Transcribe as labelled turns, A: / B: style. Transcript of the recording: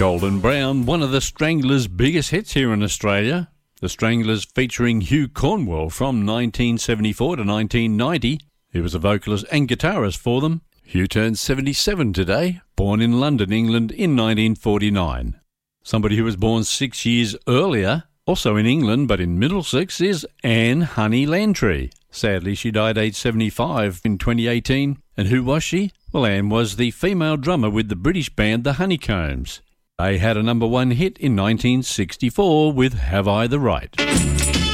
A: Golden Brown, one of the Stranglers' biggest hits here in Australia. The Stranglers featuring Hugh Cornwell from 1974 to 1990. He was a vocalist and guitarist for them. Hugh turned 77 today, born in London, England in 1949. Somebody who was born 6 years earlier, also in England but in Middlesex, is Anne Honey Lantree. Sadly, she died aged 75 in 2018. And who was she? Well, Anne was the female drummer with the British band The Honeycombs. They had a number one hit in 1964 with Have I the Right?